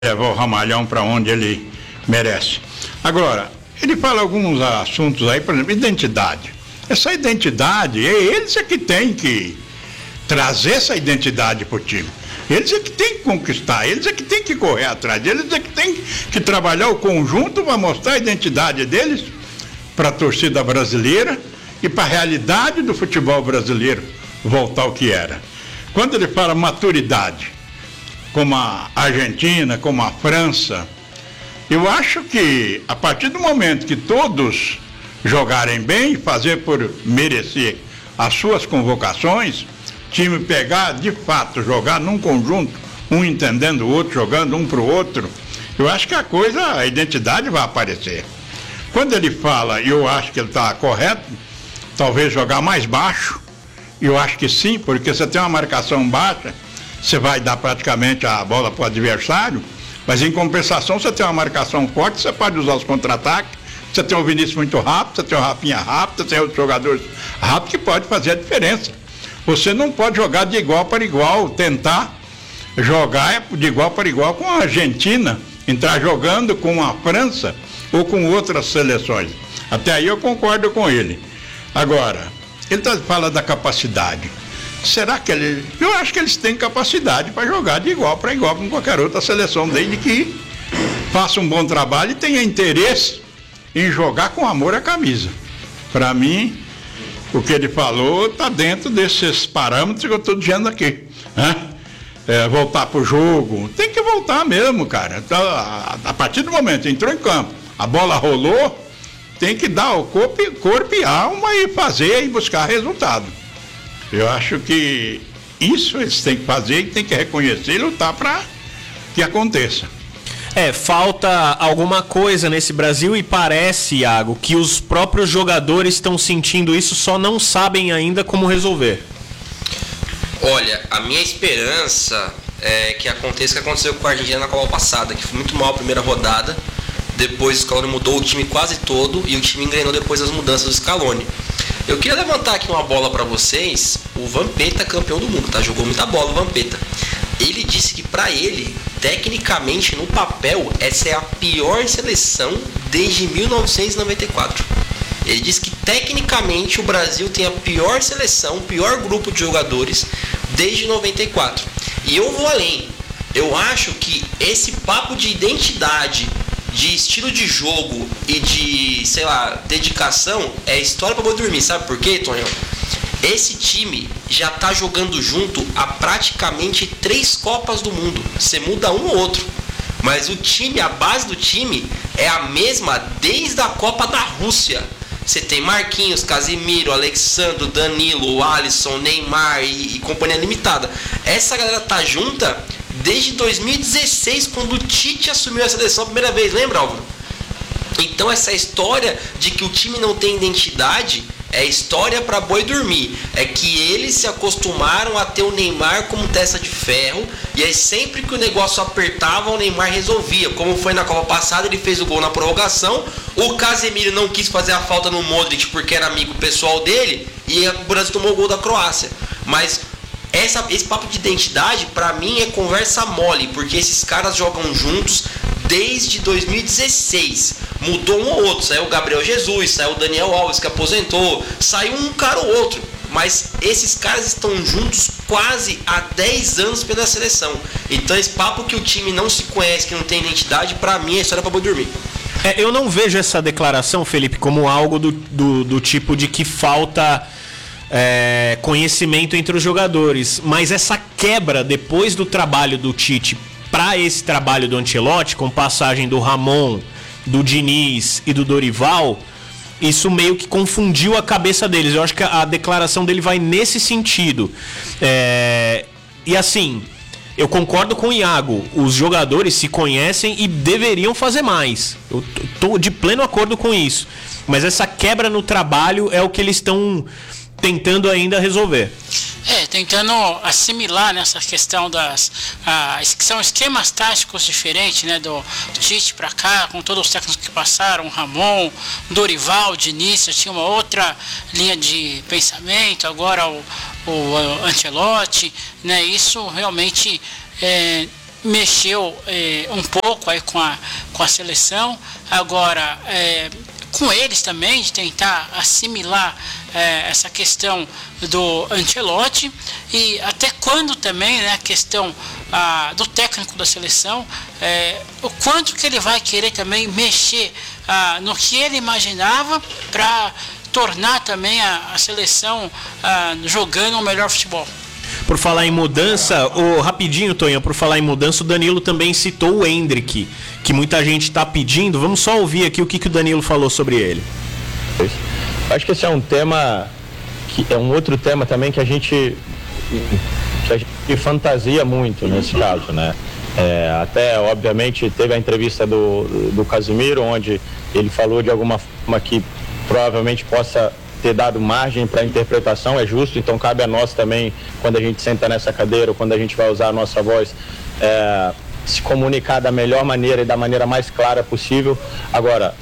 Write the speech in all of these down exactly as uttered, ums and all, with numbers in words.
levar o Ramalhão para onde ele merece. Agora, ele fala alguns assuntos aí, por exemplo, identidade. Essa identidade, é eles é que tem que trazer essa identidade para o time. Eles é que tem que conquistar, eles é que tem que correr atrás, eles é que tem que trabalhar o conjunto para mostrar a identidade deles para a torcida brasileira e para a realidade do futebol brasileiro voltar ao que era. Quando ele fala maturidade, como a Argentina, como a França, eu acho que a partir do momento que todos jogarem bem, fazer por merecer as suas convocações, time pegar, de fato, jogar num conjunto, um entendendo o outro, jogando um para o outro, eu acho que a coisa, a identidade vai aparecer. Quando ele fala, e eu acho que ele está correto, talvez jogar mais baixo, eu acho que sim, porque você tem uma marcação baixa, você vai dar praticamente a bola para o adversário, mas em compensação você tem uma marcação forte, você pode usar os contra-ataques, você tem o Vinícius muito rápido, você tem o Rafinha rápido, você tem outros jogadores rápidos que pode fazer a diferença. Você não pode jogar de igual para igual, tentar jogar de igual para igual com a Argentina, entrar jogando com a França ou com outras seleções. Até aí eu concordo com ele. Agora, ele tá, fala da capacidade. Será que ele... Eu acho que eles têm capacidade para jogar de igual para igual com qualquer outra seleção, desde que faça um bom trabalho e tenha interesse em jogar com amor à camisa. Para mim, o que ele falou está dentro desses parâmetros que eu estou dizendo aqui. Né? É, voltar para o jogo, tem que voltar mesmo, cara. A, a partir do momento que entrou em campo, a bola rolou, tem que dar o corpo, corpo e alma e fazer e buscar resultado. Eu acho que isso eles têm que fazer e têm que reconhecer e lutar para que aconteça. É, falta alguma coisa nesse Brasil e parece, Iago, que os próprios jogadores estão sentindo isso, só não sabem ainda como resolver. Olha, a minha esperança é que aconteça o que aconteceu com a Argentina na Copa passada, que foi muito mal a primeira rodada, depois o Scaloni mudou o time quase todo e o time engrenou depois das mudanças do Scaloni. Eu queria levantar aqui uma bola para vocês. O Vampeta, campeão do mundo, tá? Jogou muita bola o Vampeta. Ele disse que para ele, tecnicamente, no papel, essa é a pior seleção desde mil novecentos e noventa e quatro. Ele disse que tecnicamente o Brasil tem a pior seleção, o pior grupo de jogadores desde noventa e quatro. E eu vou além. Eu acho que esse papo de identidade, de estilo de jogo e de, sei lá, dedicação é história pra boi dormir. Sabe por quê, Tonhão? Esse time já tá jogando junto há praticamente três Copas do Mundo. Você muda um ou outro, mas o time, a base do time é a mesma desde a Copa da Rússia. Você tem Marquinhos, Casemiro, Alexandre, Danilo, Alisson, Neymar e, e companhia limitada. Essa galera tá junta desde dois mil e dezesseis, quando o Tite assumiu a seleção a primeira vez, lembra, Álvaro? Então essa história de que o time não tem identidade é história para boi dormir. É que eles se acostumaram a ter o Neymar como testa de ferro, e aí sempre que o negócio apertava, o Neymar resolvia. Como foi na Copa passada, ele fez o gol na prorrogação, o Casemiro não quis fazer a falta no Modric porque era amigo pessoal dele, e o Brasil tomou o gol da Croácia. Mas essa, esse papo de identidade, para mim, é conversa mole, porque esses caras jogam juntos desde dois mil e dezesseis. Mudou um ou outro, saiu o Gabriel Jesus, saiu o Daniel Alves, que aposentou, saiu um cara ou outro, mas esses caras estão juntos quase há dez anos pela seleção. Então esse papo que o time não se conhece, que não tem identidade, pra mim é história pra boi dormir. É, eu não vejo essa declaração, Felipe, como algo do, do, do tipo de que falta é, conhecimento entre os jogadores, mas essa quebra depois do trabalho do Tite para esse trabalho do Ancelotti, com passagem do Ramon, do Diniz e do Dorival, isso meio que confundiu a cabeça deles. Eu acho que a declaração dele vai nesse sentido. É... E assim, eu concordo com o Iago, os jogadores se conhecem e deveriam fazer mais. Eu tô de pleno acordo com isso. Mas essa quebra no trabalho é o que eles estão tentando ainda resolver. É, tentando assimilar nessa questão das... Ah, são esquemas táticos diferentes, né? Do, do Tite pra cá, com todos os técnicos que passaram, Ramon, Dorival, Diniz, tinha uma outra linha de pensamento, agora o, o, o Ancelotti, né? Isso realmente é, mexeu é, um pouco aí com a, com a seleção. Agora, é, com eles também, de tentar assimilar é, essa questão do Ancelotti, e até quando também, né, a questão ah, do técnico da seleção, é, o quanto que ele vai querer também mexer ah, no que ele imaginava para tornar também a, a seleção ah, jogando o melhor futebol. Por falar em mudança, o rapidinho, Tonhão, por falar em mudança, o Danilo também citou o Endrick, que muita gente está pedindo. Vamos só ouvir aqui o que, que o Danilo falou sobre ele. Acho que esse é um tema, que é um outro tema também que a gente, que a gente fantasia muito nesse caso, né? É, até, obviamente, teve a entrevista do, do Casemiro, onde ele falou de alguma forma que provavelmente possa ter dado margem para interpretação, é justo, então cabe a nós também, quando a gente senta nessa cadeira, ou quando a gente vai usar a nossa voz, é, se comunicar da melhor maneira e da maneira mais clara possível. Agora,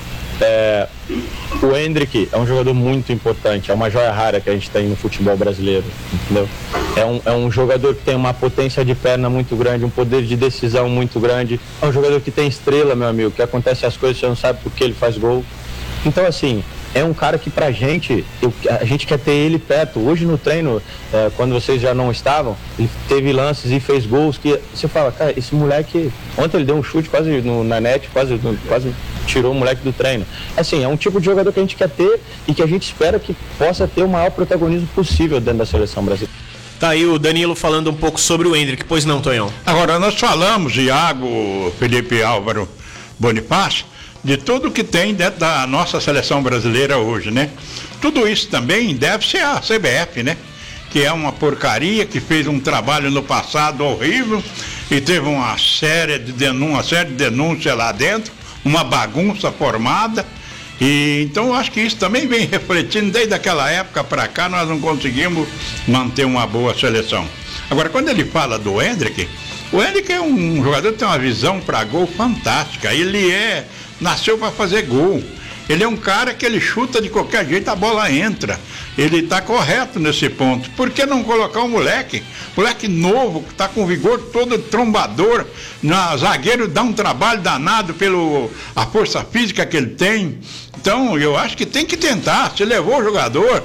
é, o Endrick é um jogador muito importante, é uma joia rara que a gente tem no futebol brasileiro, entendeu? É um, é um jogador que tem uma potência de perna muito grande, um poder de decisão muito grande, é um jogador que tem estrela, meu amigo, que acontece as coisas, você não sabe por que ele faz gol. Então, assim, é um cara que pra gente, eu, a gente quer ter ele perto. Hoje no treino, é, quando vocês já não estavam, ele teve lances e fez gols que você fala, cara, esse moleque, ontem ele deu um chute quase no, na net, quase, quase tirou o moleque do treino. Assim, é um tipo de jogador que a gente quer ter e que a gente espera que possa ter o maior protagonismo possível dentro da seleção brasileira. Tá aí o Danilo falando um pouco sobre o Endrick, pois não, Tonhão? Agora, nós falamos, Iago, Felipe Álvaro, Bonifácio, de tudo que tem dentro da nossa seleção brasileira hoje, né? Tudo isso também deve-se à C B F, né? Que é uma porcaria, que fez um trabalho no passado horrível e teve uma série de denúncias, uma série de denúncias lá dentro, uma bagunça formada. E então eu acho que isso também vem refletindo desde aquela época para cá, nós não conseguimos manter uma boa seleção. Agora, quando ele fala do Endrick, o Endrick é um jogador que tem uma visão para gol fantástica. Ele é nasceu para fazer gol. Ele é um cara que ele chuta de qualquer jeito, a bola entra. Ele está correto nesse ponto. Por que não colocar um moleque? Moleque novo, que está com vigor todo trombador. Na, zagueiro dá um trabalho danado pela a força física que ele tem. Então, eu acho que tem que tentar. Se levou o jogador,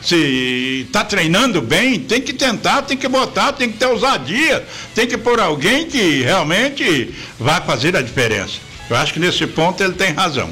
se está treinando bem, tem que tentar, tem que botar, tem que ter ousadia. Tem que pôr alguém que realmente vai fazer a diferença. Eu acho que nesse ponto ele tem razão.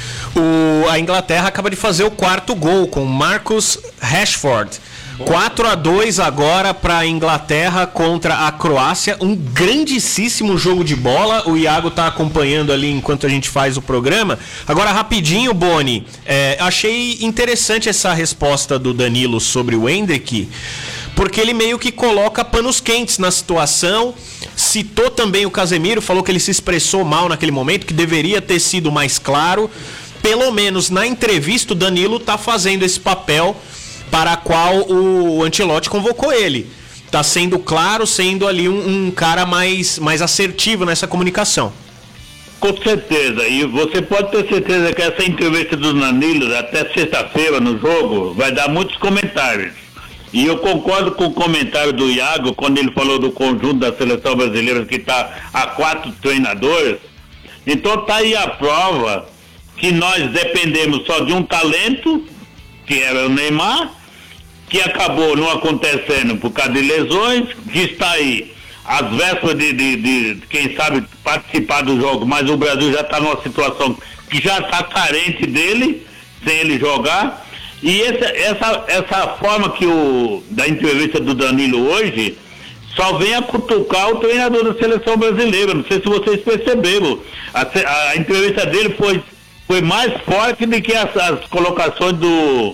O, a Inglaterra acaba de fazer o quarto gol com Marcus Rashford. quatro a dois agora para a Inglaterra contra a Croácia. Um grandíssimo jogo de bola. O Iago está acompanhando ali enquanto a gente faz o programa. Agora, rapidinho, Boni. É, achei interessante essa resposta do Danilo sobre o Endrick, porque ele meio que coloca panos quentes na situação. Citou também o Casemiro, falou que ele se expressou mal naquele momento, que deveria ter sido mais claro. Pelo menos na entrevista o Danilo está fazendo esse papel para a qual o Ancelotti convocou ele. Está sendo claro, sendo ali um, um cara mais, mais assertivo nessa comunicação. Com certeza, e você pode ter certeza que essa entrevista do Danilo até sexta-feira no jogo vai dar muitos comentários. E eu concordo com o comentário do Iago quando ele falou do conjunto da seleção brasileira que está a quatro treinadores. Então tá aí a prova que nós dependemos só de um talento, que era o Neymar, que acabou não acontecendo por causa de lesões, que está aí às vésperas de, de, de quem sabe, participar do jogo, mas o Brasil já está numa situação que já está carente dele, sem ele jogar. E essa, essa, essa forma que o, da entrevista do Danilo hoje só vem a cutucar o treinador da seleção brasileira. Não sei se vocês perceberam. A, a, a entrevista dele foi, foi mais forte do que as, as colocações do,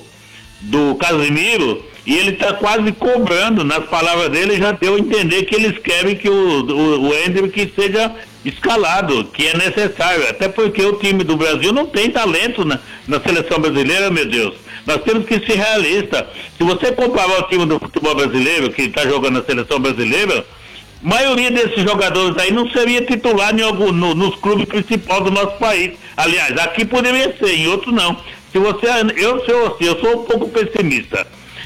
do Casemiro, e ele está quase cobrando. Nas palavras dele, já deu a entender que eles querem que o, o, o Endrick seja escalado, que é necessário, até porque o time do Brasil não tem talento na, na seleção brasileira, meu Deus. Nós temos que ser realistas. Se você comparar o time do futebol brasileiro, que está jogando na seleção brasileira, a maioria desses jogadores aí não seria titular em algum, no, nos clubes principais do nosso país. Aliás, aqui poderia ser, em outros não. Se você, eu, sou, eu sou um pouco pessimista.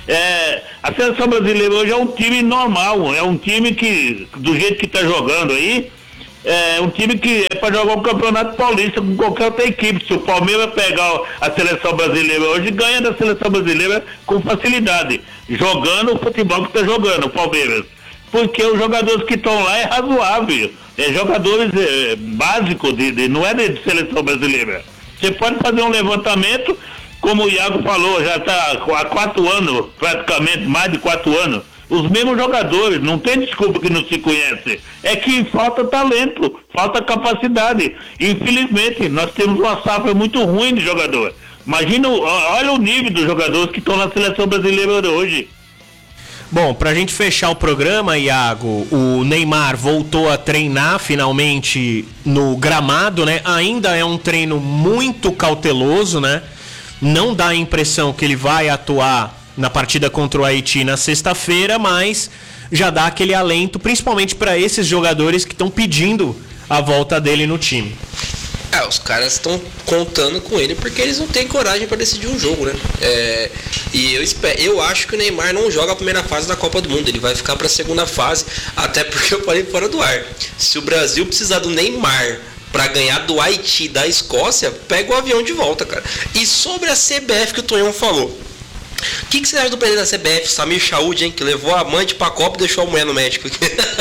É, a seleção brasileira hoje é um time normal, é um time que, do jeito que está jogando aí, é um time que é para jogar o Campeonato Paulista com qualquer outra equipe. Se o Palmeiras pegar a seleção brasileira hoje, ganha da seleção brasileira com facilidade, jogando o futebol que está jogando o Palmeiras. Porque os jogadores que estão lá é razoável, é jogadores é, básicos, de, de, não é de seleção brasileira. Você pode fazer um levantamento, como o Iago falou, já está há quatro anos, praticamente mais de quatro anos, os mesmos jogadores, não tem desculpa que não se conhece, é que falta talento, falta capacidade. Infelizmente, nós temos uma safra muito ruim de jogador. Imagina, olha o nível dos jogadores que estão na seleção brasileira hoje. Bom, pra gente fechar o programa, Iago, o Neymar voltou a treinar finalmente no gramado, né? Ainda é um treino muito cauteloso, né? Não dá a impressão que ele vai atuar na partida contra o Haiti na sexta-feira, mas já dá aquele alento, principalmente para esses jogadores que estão pedindo a volta dele no time. É, os caras estão contando com ele porque eles não têm coragem para decidir um jogo, né? É, e eu, espero, eu acho que o Neymar não joga a primeira fase da Copa do Mundo, ele vai ficar para a segunda fase, até porque eu falei fora do ar. Se o Brasil precisar do Neymar para ganhar do Haiti e da Escócia, pega o avião de volta, cara. E sobre a C B F que o Tonhão falou, o que, que você acha do presidente da C B F, Samir Chaud, hein, que levou a amante pra Copa e deixou a mulher no México?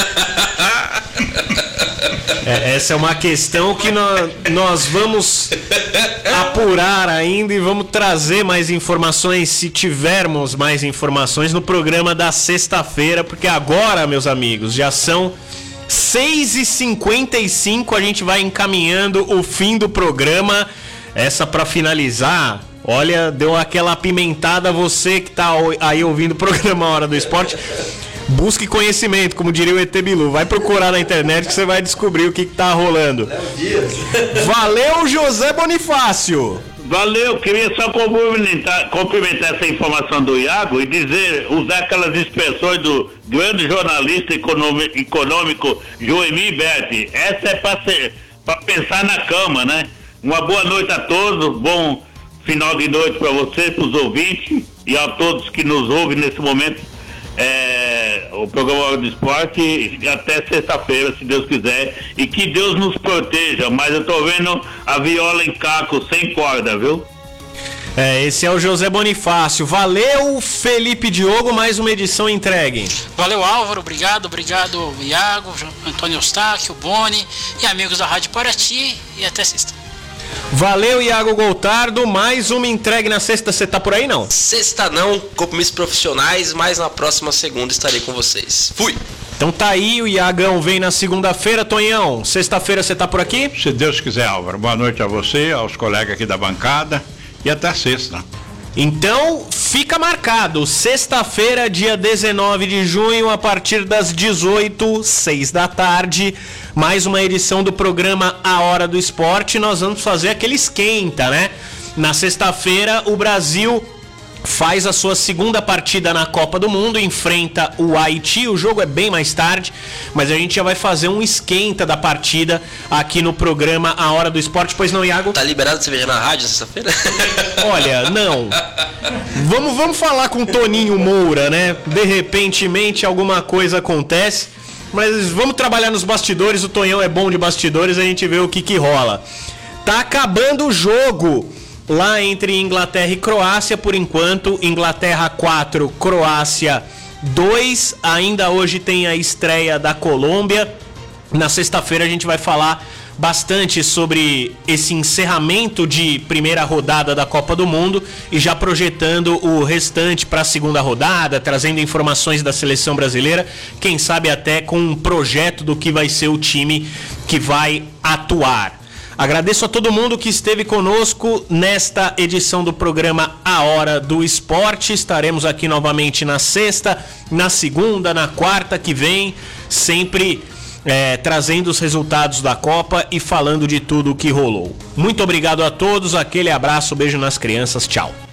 É, essa é uma questão que nós, nós vamos apurar ainda e vamos trazer mais informações, se tivermos mais informações, no programa da sexta-feira, porque agora, meus amigos, já são seis e cinquenta e cinco, a gente vai encaminhando o fim do programa. Essa para finalizar, olha, deu aquela apimentada, você que tá aí ouvindo o programa Hora do Esporte. Busque conhecimento, como diria o E T Bilu. Vai procurar na internet que você vai descobrir o que, que tá rolando. Valeu, José Bonifácio! Valeu, queria só cumprimentar, cumprimentar essa informação do Iago e dizer, usar aquelas expressões do grande jornalista econômico, econômico Joemir Berti. Essa é para pensar na cama, né? Uma boa noite a todos, bom final de noite para vocês, para os ouvintes e a todos que nos ouvem nesse momento. É, o programa Hora do Esporte, e até sexta-feira, se Deus quiser, e que Deus nos proteja, mas eu tô vendo a viola em caco sem corda, viu? É, esse é o José Bonifácio. Valeu, Felipe Diogo, mais uma edição entregue. Valeu, Álvaro, obrigado, obrigado, Iago, Antônio Eustáquio, Boni e amigos da Rádio Paraty, e até sexta. Valeu, Iago Goltardo, mais uma entregue na sexta. Você tá por aí, não? Sexta não, compromissos profissionais, mas na próxima segunda estarei com vocês. Fui! Então tá aí, o Iagão vem na segunda-feira. Tonhão, sexta-feira você tá por aqui? Se Deus quiser, Álvaro. Boa noite a você, aos colegas aqui da bancada e até sexta. Então, fica marcado, sexta-feira, dia dezenove de junho, a partir das dezoito, seis da tarde, mais uma edição do programa A Hora do Esporte. Nós vamos fazer aquele esquenta, né? Na sexta-feira, o Brasil faz a sua segunda partida na Copa do Mundo, enfrenta o Haiti. O jogo é bem mais tarde, mas a gente já vai fazer um esquenta da partida aqui no programa A Hora do Esporte. Pois não, Iago? Tá liberado cerveja na rádio sexta-feira? Olha, não. Vamos, vamos falar com o Toninho Moura, né? De repentemente alguma coisa acontece, mas vamos trabalhar nos bastidores. O Tonhão é bom de bastidores, a gente vê o que que rola. Tá acabando o jogo lá entre Inglaterra e Croácia, por enquanto, Inglaterra quatro, Croácia dois. Ainda hoje tem a estreia da Colômbia. Na sexta-feira a gente vai falar bastante sobre esse encerramento de primeira rodada da Copa do Mundo e já projetando o restante para a segunda rodada, trazendo informações da seleção brasileira, quem sabe até com um projeto do que vai ser o time que vai atuar. Agradeço a todo mundo que esteve conosco nesta edição do programa A Hora do Esporte. Estaremos aqui novamente na sexta, na segunda, na quarta que vem, sempre é, trazendo os resultados da Copa e falando de tudo o que rolou. Muito obrigado a todos, aquele abraço, beijo nas crianças, tchau.